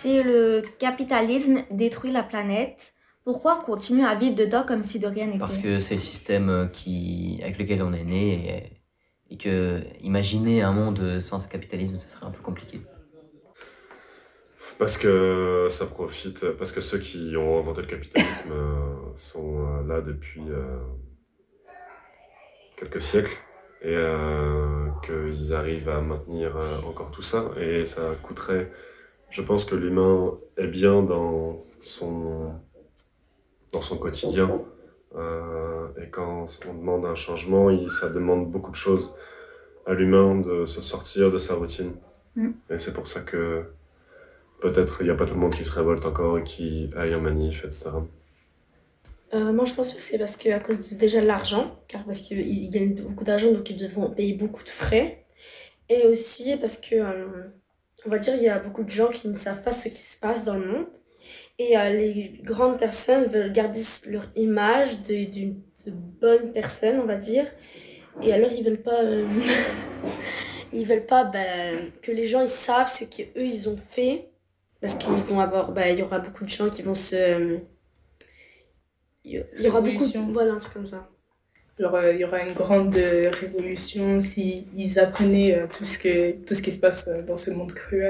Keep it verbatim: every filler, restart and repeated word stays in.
si le capitalisme détruit la planète, pourquoi continuer à vivre dedans comme si de rien n'était? Parce que c'est le système qui, avec lequel on est né et, et que imaginer un monde sans ce capitalisme, ce serait un peu compliqué. Parce que ça profite, parce que ceux qui ont inventé le capitalisme euh, sont euh, là depuis euh, quelques siècles et euh, qu'ils arrivent à maintenir euh, encore tout ça. Et ça coûterait, je pense que l'humain est bien dans son, dans son quotidien. Euh, et quand on demande un changement, il, ça demande beaucoup de choses à l'humain de se sortir de sa routine. Mm. Et c'est pour ça que peut-être il n'y a pas tout le monde qui se révolte encore et qui aille en manif, et cetera. Euh, moi, je pense que c'est parce que à cause de déjà l'argent, car parce qu'ils gagnent beaucoup d'argent, donc ils devront payer beaucoup de frais. Et aussi parce que, euh, on va dire, il y a beaucoup de gens qui ne savent pas ce qui se passe dans le monde. Et euh, les grandes personnes veulent garder leur image de- d'une de bonne personne, on va dire. Et alors, ils veulent pas, euh, ils veulent pas ben, que les gens ils savent ce qu'eux ils ont fait. Parce qu'ils vont avoir, ben, il y aura beaucoup de gens qui vont se. Il y aura beaucoup de. Voilà, un truc comme ça. Genre, euh, il y aura une grande euh, révolution si ils apprenaient euh, tout ce que, tout ce qui se passe euh, dans ce monde cruel.